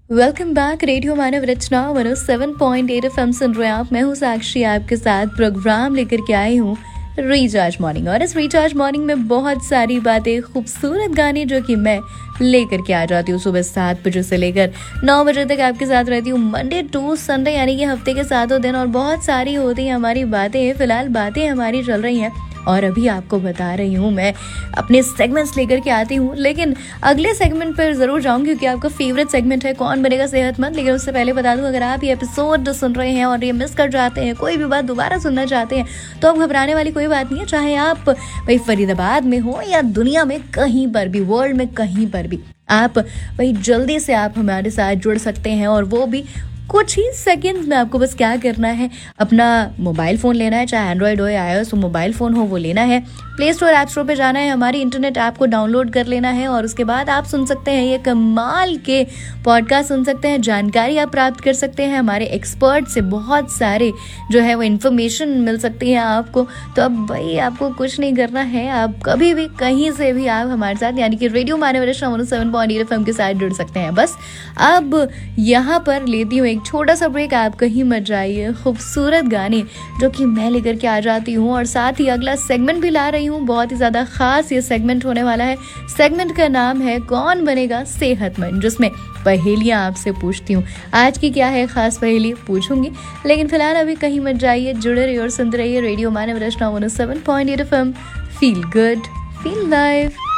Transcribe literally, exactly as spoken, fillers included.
Welcome back. Radio मानव रचना one seven point eight F M सुन रहे हैं आप। मैं हूँ साक्षी, आपके साथ प्रोग्राम लेकर के आई हूँ रिचार्ज मॉर्निंग। और इस रिचार्ज मॉर्निंग में बहुत सारी बातें, खूबसूरत गाने जो कि मैं लेकर के आ जाती हूँ सुबह सात बजे से लेकर नौ बजे तक आपके साथ रहती हूँ, मंडे टू संडे, यानी कि हफ्ते के सातों दिन। और बहुत सारी होती हैं हमारी बातें, फिलहाल बातें हमारी चल रही हैं और अभी आपको बता रही हूँ मैं अपने सेगमेंट्स लेकर के आती हूँ। लेकिन अगले सेगमेंट पर ज़रूर जाऊँगी क्योंकि आपका फेवरेट सेगमेंट है कौन बनेगा सेहतमंद। लेकिन उससे पहले बता दूँ, अगर आप ये एपिसोड सुन रहे हैं और ये मिस कर जाते हैं, कोई भी बात दोबारा सुनना चाहते हैं, तो अब घबराने वाली कोई बात नहीं है। चाहे आप भाई फरीदाबाद में हो या दुनिया में कहीं पर भी, वर्ल्ड में कहीं पर भी, आप भाई जल्दी से आप हमारे साथ जुड़ सकते हैं। और वो भी कुछ ही सेकंड्स में। आपको बस क्या करना है, अपना मोबाइल फ़ोन लेना है, चाहे एंड्रॉयड हो या आईओएस हो, मोबाइल फ़ोन हो वो लेना है, प्ले स्टोर ऐप स्टोर पे जाना है, हमारी इंटरनेट ऐप को डाउनलोड कर लेना है और उसके बाद आप सुन सकते हैं ये कमाल के पॉडकास्ट सुन सकते हैं, जानकारी आप प्राप्त कर सकते हैं, हमारे एक्सपर्ट से बहुत सारे जो है वो इन्फॉर्मेशन मिल सकती है आपको। तो अब भाई आपको कुछ नहीं करना है, आप कभी भी कहीं से भी आप हमारे साथ यानी कि रेडियो मानव रचना one seven point eight F M के साथ जुड़ सकते हैं। बस अब यहाँ पर लेती हूँ छोटा सा ब्रेक, आप कहीं मत जाइए। खूबसूरत गाने जो कि मैं लेकर के आ जाती हूँ और साथ ही अगला सेगमेंट भी ला रही हूँ। बहुत ही ज़्यादा खास ये सेगमेंट होने वाला है। सेगमेंट का नाम है कौन बनेगा सेहतमंद, जिसमें पहेलियाँ आपसे पूछती हूँ। आज की क्या है खास पहेली पूछूंगी, लेकिन फिलहाल अभी कहीं मत जाइए, जुड़े रहिए और सुनते रहिए रेडियो मानव रचना one seven point eight F M. Feel good, feel live.